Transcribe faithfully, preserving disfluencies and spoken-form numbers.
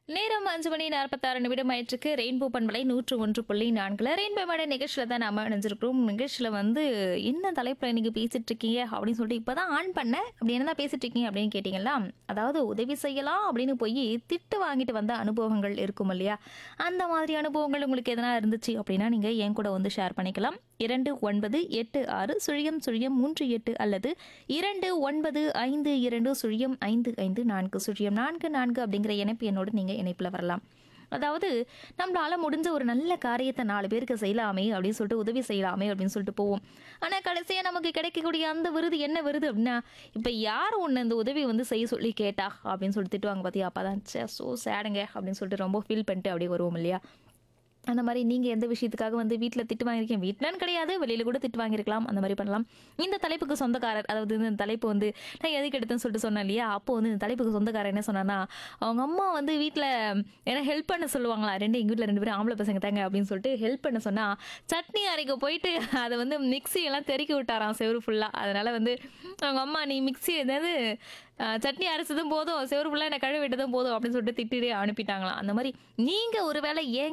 நேரம் அஞ்சு மணி நாற்பத்தாறு நிமிடம் ஆயிற்றுக்கு ரெயின்போ பண்பலை நூற்று ஒன்று புள்ளி நான்குல ரெயின்போ மேட நிகழ்ச்சியில தான் நாம இணைஞ்சிருக்கிறோம். நிகழ்ச்சியில வந்து என்ன தலைப்புல இன்னைக்கு பேசிட்டு இருக்கீங்க அப்படின்னு சொல்லிட்டு இப்பதான் ஆன் பண்ணேன். அப்படி என்னதான் பேசிட்டு இருக்கீங்க அப்படின்னு கேட்டீங்களா, அதாவது உதவி செய்யலாம் அப்படின்னு போய் திட்டு வாங்கிட்டு வந்த அனுபவங்கள் இருக்கும் இல்லையா, அந்த மாதிரி அனுபவங்கள் உங்களுக்கு எதனா இருந்துச்சு அப்படின்னா நீங்க என் கூட வந்து ஷேர் பண்ணிக்கலாம். இரண்டு ஒன்பது எட்டு ஆறு சுழியம் சுழியம் மூன்று எட்டு அல்லது இரண்டு ஒன்பது ஐந்து இரண்டு சுழியம் ஐந்து ஐந்து நான்கு சுழியம் நான்கு நான்கு அப்படிங்கிற இணைப்பு என்னோடு நீங்க இணைப்புல வரலாம். அதாவது நம்மளால முடிஞ்ச ஒரு நல்ல காரியத்தை நாலு பேருக்கு செய்யலாமே அப்படின்னு சொல்லிட்டு உதவி செய்யலாமே அப்படின்னு சொல்லிட்டு போவோம். ஆனா கடைசியா நமக்கு கிடைக்கக்கூடிய அந்த விருது என்ன விருது அப்படின்னா, இப்ப யார் ஒண்ணு இந்த உதவி வந்து செய்ய சொல்லி கேட்டா அப்படின்னு சொல்லிட்டு திட்டுவாங்க பாத்தியா, அப்பதான் சோ சேடுங்க அப்படின்னு சொல்லிட்டு ரொம்ப ஃபீல் பண்ணிட்டு அப்படியே வருவோம் இல்லையா. அந்த மாதிரி நீங்க எந்த விஷயத்துக்காக வந்து வீட்டில் திட்டு வாங்கியிருக்கீங்க, வீட்டிலன்னு கிடையாது வெளியில கூட திட்டு வாங்கியிருக்கலாம், அந்த மாதிரி பண்ணலாம். இந்த தலைப்புக்கு சொந்தக்காரர், அதாவது இந்த தலைப்பு வந்து நான் எதுக்கு எடுத்தேன்னு சொல்லிட்டு சொன்னேன் இல்லையா, அப்போ வந்து இந்த தலைப்புக்கு சொந்தக்காரர் என்ன சொன்னான்னா, அவங்க அம்மா வந்து வீட்டில் ஏன்னா ஹெல்ப் பண்ண சொல்லுவாங்களா, ரெண்டு எங்கள் வீட்டில் ரெண்டு பேரும் ஆம்பளை பசங்க தாங்க அப்படின்னு சொல்லிட்டு ஹெல்ப் பண்ண சொன்னா சட்னி அரைக்க போயிட்டு அதை வந்து மிக்ஸி எல்லாம் தெறிக்கி விட்டாராம் செவரு ஃபுல்லாக. அதனால வந்து அவங்க அம்மா நீ மிக்ஸி ஏதாவது சட்னி அரைச்சதும் போதும் செவரு ஃபுல்லாக என்னை கழுவி விட்டதும் போதும் அப்படின்னு சொல்லிட்டு திட்டிட்டு அனுப்பிட்டாங்களாம். அந்த மாதிரி நீங்கள் ஒருவேளை ஏன்